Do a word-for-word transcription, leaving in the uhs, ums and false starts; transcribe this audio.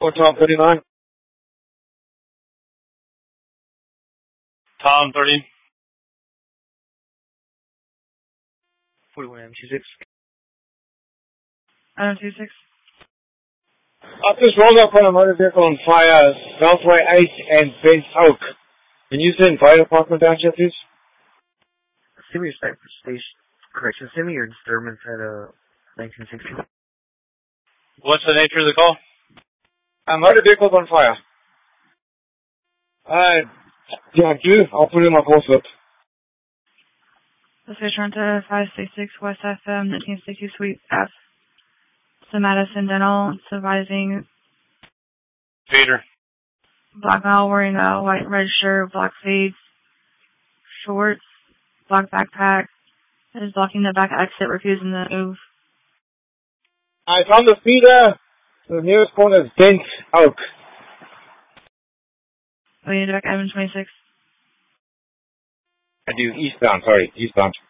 Or Tom thirty-nine? Tom thirty. forty-one M two six. Adam two six. I just rolled up on a motor vehicle on fire, Beltway eight and Bent Oak. Can you send fire department down here, please? Send me your site for station. Correction, send me your disturbance at uh, nineteen sixty. What's the nature of the call? A motor vehicle's on fire. Uh, yeah, do. I'll put it in my call slip. This is Toronto five six six West F M, nineteen sixty Suite F. So Madison Dental, supervising Peter. black male wearing a white red shirt, black fades, shorts, black backpack, is blocking the back exit, refusing to move. I found the feeder. The nearest corner is Bent Oak. We need to back Evan twenty-six. I do eastbound, sorry, eastbound.